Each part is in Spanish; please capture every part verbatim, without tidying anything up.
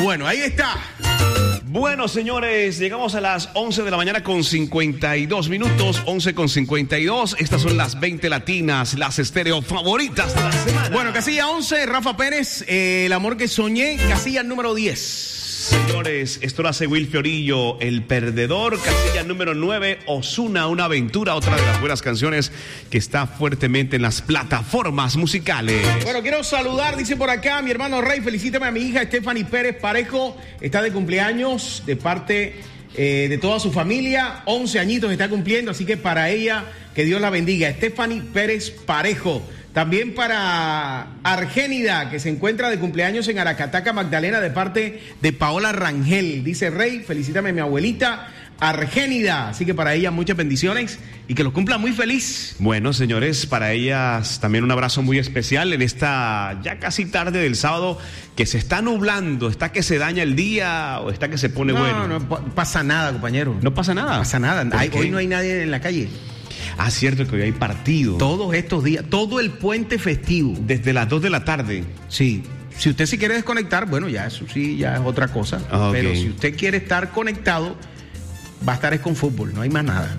Bueno, ahí está. Bueno, señores, llegamos a las once de la mañana con cincuenta y dos minutos, once con cincuenta y dos. Estas son las veinte latinas, las estéreo favoritas de la semana. Bueno, casilla once, Rafa Pérez, eh, El amor que soñé, casilla número diez. Señores, esto lo hace Will Fiorillo, El perdedor, casilla número nueve, Ozuna, Una aventura, otra de las buenas canciones que está fuertemente en las plataformas musicales. Bueno, quiero saludar, dice por acá, mi hermano Rey, felicítame a mi hija Stephanie Pérez Parejo, está de cumpleaños de parte eh, de toda su familia, once añitos está cumpliendo, así que para ella, que Dios la bendiga, Stephanie Pérez Parejo. También para Argénida, que se encuentra de cumpleaños en Aracataca, Magdalena, de parte de Paola Rangel. Dice Rey, felicítame a mi abuelita Argénida. Así que para ella muchas bendiciones y que los cumpla muy feliz. Bueno, señores, para ellas también un abrazo muy especial en esta ya casi tarde del sábado, que se está nublando. ¿Está que se daña el día o está que se pone no, bueno? No, no pasa nada, compañero. ¿No pasa nada? No pasa nada. Hay, hoy no hay nadie en la calle. Ah, cierto que hoy hay partido. Todos estos días, todo el puente festivo. Desde las dos de la tarde. Sí. Si usted se quiere desconectar, bueno, ya eso sí, ya es otra cosa. Okay. Pero si usted quiere estar conectado, va a estar es con fútbol, no hay más nada.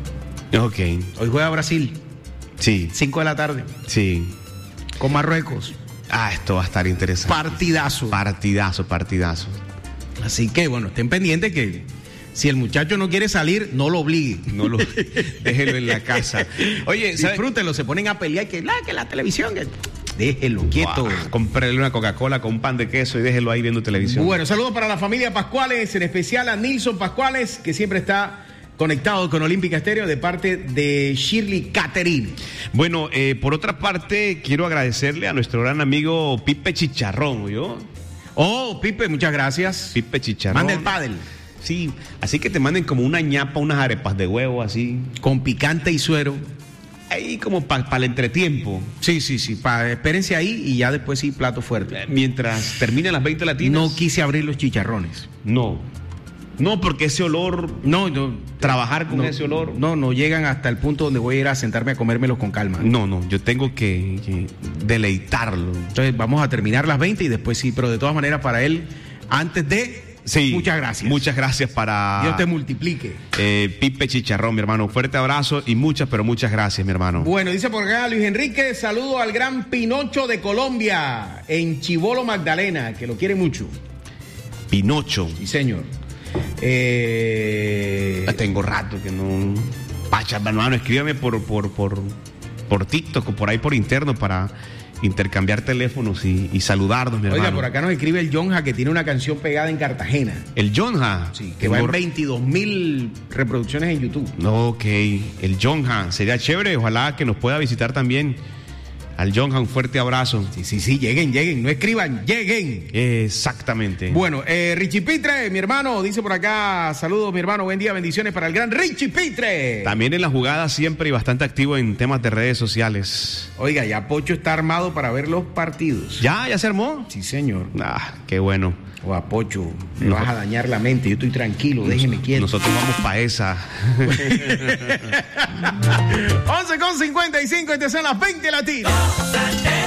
Ok. Hoy juega Brasil. Sí. Cinco de la tarde. Sí. Con Marruecos. Ah, esto va a estar interesante. Partidazo. Partidazo, partidazo. Así que, bueno, estén pendientes que si el muchacho no quiere salir, no lo obligue. No lo, déjelo en la casa. Oye, disfrútenlo, se ponen a pelear que la, que la televisión, que déjelo quieto. Wow, cómprele una Coca-Cola con un pan de queso y déjelo ahí viendo televisión. Bueno, saludos para la familia Pascuales, en especial a Nilson Pascuales, que siempre está conectado con Olímpica Estéreo de parte de Shirley Catherine. Bueno, eh, por otra parte, quiero agradecerle a nuestro gran amigo Pipe Chicharrón, ¿yo? Oh, Pipe, muchas gracias. Pipe Chicharrón. Manda el pádel. Sí, así que te manden como una ñapa, unas arepas de huevo así. Con picante y suero. Ahí como para pa el entretiempo. Sí, sí, sí, pa, espérense ahí y ya después sí, plato fuerte. Mientras terminen las veinte latinas. No quise abrir los chicharrones. No. No, porque ese olor. No, no. Trabajar con no, ese olor. No, no llegan hasta el punto donde voy a ir a sentarme a comérmelos con calma. No, no, yo tengo que, que deleitarlo. Entonces vamos a terminar las veinte y después sí, pero de todas maneras para él, antes de. Sí, muchas gracias. Muchas gracias para... Dios te multiplique. Eh, Pipe Chicharrón, mi hermano. Fuerte abrazo y muchas, pero muchas gracias, mi hermano. Bueno, dice por acá Luis Enrique, saludo al gran Pinocho de Colombia, en Chibolo, Magdalena, que lo quiere mucho. Pinocho. Sí, señor. Eh... Tengo rato que no... Pacha, hermano, escríbame por, por, por, por TikTok o por ahí por interno para... intercambiar teléfonos y, y saludarnos, mi hermano. Oiga, por acá nos escribe el Jonja, que tiene una canción pegada en Cartagena. ¿El Jonja? Sí, que va en veintidós mil reproducciones en YouTube. Ok, el Jonja, sería chévere, ojalá que nos pueda visitar también. Al Jonja, un fuerte abrazo. Sí, sí, sí, lleguen, lleguen, no escriban, lleguen. Exactamente. Bueno, eh, Richie Pitre, mi hermano, dice por acá, saludos, mi hermano, buen día, bendiciones para el gran Richie Pitre. También en la jugada siempre y bastante activo en temas de redes sociales. Oiga, ya Pocho está armado para ver los partidos. ¿Ya? ¿Ya se armó? Sí, señor. Ah, qué bueno. O a Pocho, me no. vas a dañar la mente, yo estoy tranquilo, Nos, déjeme quieto. Nosotros vamos para esa. once con cincuenta y cinco, estas son las veinte latinas.